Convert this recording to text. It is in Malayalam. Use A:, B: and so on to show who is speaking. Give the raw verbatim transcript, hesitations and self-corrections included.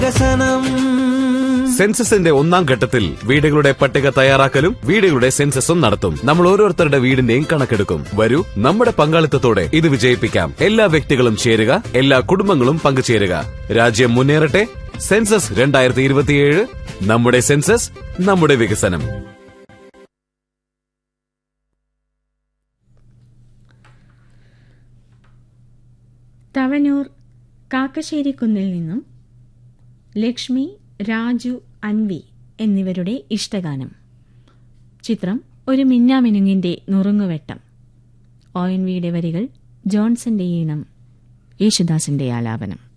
A: സെൻസസിന്റെ ഒന്നാം ഘട്ടത്തിൽ വീടുകളുടെ പട്ടിക തയ്യാറാക്കലും വീടുകളുടെ സെൻസസും നടത്തും. നമ്മൾ ഓരോരുത്തരുടെ വീടിന്റെയും കണക്കെടുക്കും. വരൂ, നമ്മുടെ പങ്കാളിത്തത്തോടെ ഇത് വിജയിപ്പിക്കാം. എല്ലാ വ്യക്തികളും ചേരുക, എല്ലാ കുടുംബങ്ങളും പങ്കുചേരുക. രാജ്യം മുന്നേറട്ടെ. സെൻസസ് രണ്ടായിരത്തി ഇരുപത്തിയേഴ്. നമ്മുടെ സെൻസസ്, നമ്മുടെ വികസനം.
B: തവനൂർ കാക്കശ്ശേരിക്കുന്നിൽ നിന്നും ലക്ഷ്മി, രാജു, അൻവി എന്നിവരുടെ ഇഷ്ടഗാനം. ചിത്രം ഒരു മിന്നാമിനുങ്ങിന്റെ നുറുങ്ങുവെട്ടം. ഒ എൻ വിയുടെ വരികൾ, ജോൺസന്റെ ഈണം, യേശുദാസിന്റെ ആലാപനം.